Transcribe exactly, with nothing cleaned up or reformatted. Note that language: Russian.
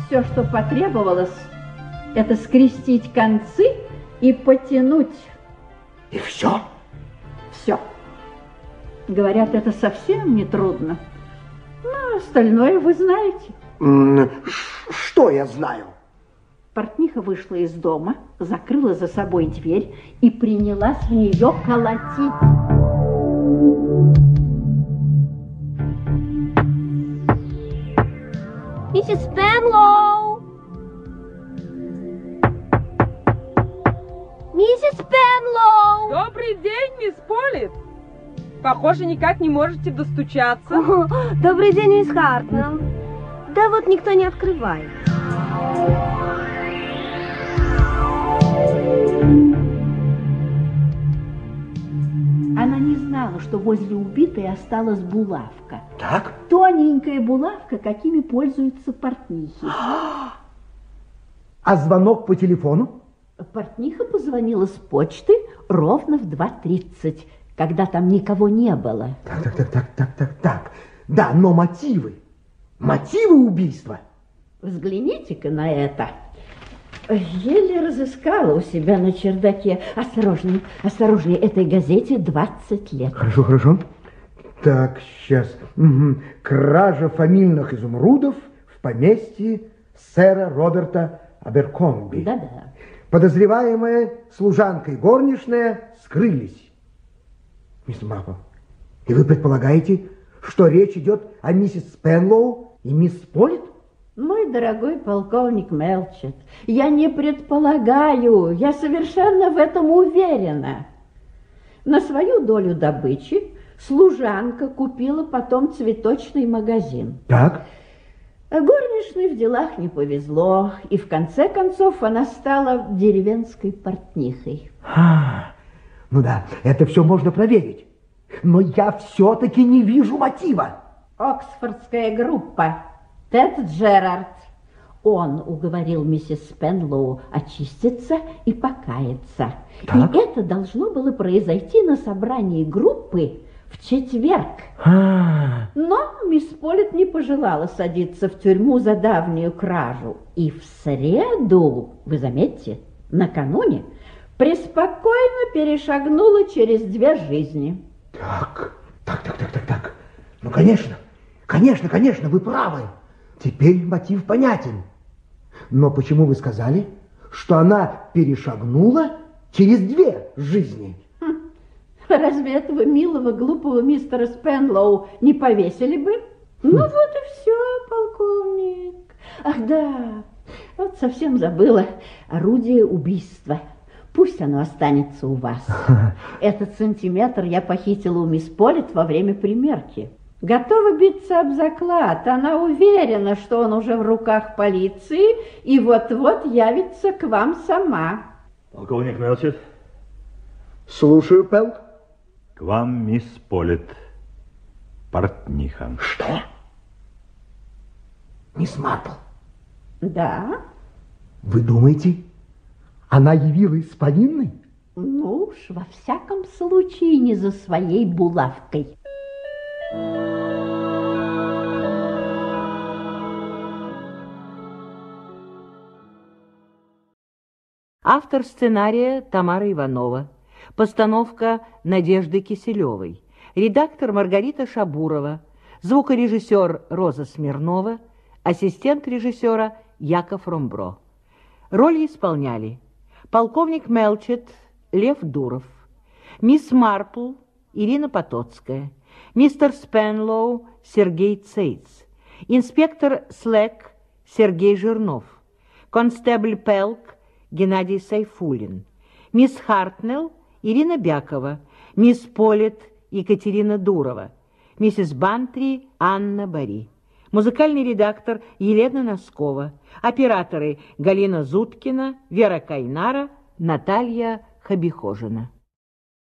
Все, что потребовалось, это скрестить концы и потянуть. И все? Все. Говорят, это совсем не трудно. Но остальное вы знаете. Что я знаю? Портниха вышла из дома, закрыла за собой дверь и принялась в нее колотить. Миссис Пенлоу! Миссис Пенлоу! Добрый день, мисс Полит. Похоже, никак не можете достучаться. О, добрый день, мисс Хартнелл. Да вот никто не открывает. Она не знала, что возле убитой осталась булавка. Так? Тоненькая булавка, какими пользуются портнихи. А звонок по телефону? Портниха позвонила с почты ровно в два тридцать, когда там никого не было. Так, так, так, так, так, так, так. Да, но мотивы. Мотивы убийства. Взгляните-ка на это. Еле разыскала у себя на чердаке. Осторожней, осторожней, этой газете двадцать лет. Хорошо, хорошо. Так, сейчас. Угу. Кража фамильных изумрудов в поместье сэра Роберта Аберкомби. Да-да. Подозреваемая служанка и горничная скрылись. Мисс Марпл, и вы предполагаете, что речь идет о миссис Пенлоу и мисс Полит? Мой дорогой полковник Мелчет, я не предполагаю, я совершенно в этом уверена. На свою долю добычи служанка купила потом цветочный магазин. Так. А горничной в делах не повезло, и в конце концов она стала деревенской портнихой. А, ну да, это все можно проверить. Но я все-таки не вижу мотива. Оксфордская группа. Тед Джерард. Он уговорил миссис Пенлоу очиститься и покаяться. Так. И это должно было произойти на собрании группы в четверг. А. Но мисс Полит не пожелала садиться в тюрьму за давнюю кражу. И в среду, вы заметьте, накануне, преспокойно перешагнула через две жизни. Так, так, так, так, так, так. Ну, конечно, конечно, конечно, вы правы. Теперь мотив понятен. Но почему вы сказали, что она перешагнула через две жизни? Хм. Разве этого милого, глупого мистера Спенлоу не повесили бы? Хм. Ну вот и все, полковник. Ах да, вот совсем забыла. Орудие убийства. Пусть оно останется у вас. Этот сантиметр я похитила у мисс Полит во время примерки. Готова биться об заклад. Она уверена, что он уже в руках полиции и вот-вот явится к вам сама. Полковник Мелчет. Слушаю, Пелл. К вам мисс Полит, портниха. Что? Мисс Марпл? Да. Вы думаете, она явилась с повинной? Ну уж, во всяком случае, не за своей булавкой. Автор сценария Тамара Иванова. Постановка Надежды Киселевой. Редактор Маргарита Шабурова. Звукорежиссер Роза Смирнова. Ассистент режиссера Яков Ромбро. Роли исполняли полковник Мелчет Лев Дуров, мисс Марпл Ирина Потоцкая, мистер Спенлоу Сергей Цейц, инспектор Слэк Сергей Жирнов, констебль Пелк Геннадий Сайфуллин, мисс Хартнелл Ирина Бякова, мисс Полит Екатерина Дурова, миссис Бантри Анна Бари. Музыкальный редактор Елена Носкова. Операторы Галина Зуткина, Вера Кайнара, Наталья Хабихожина.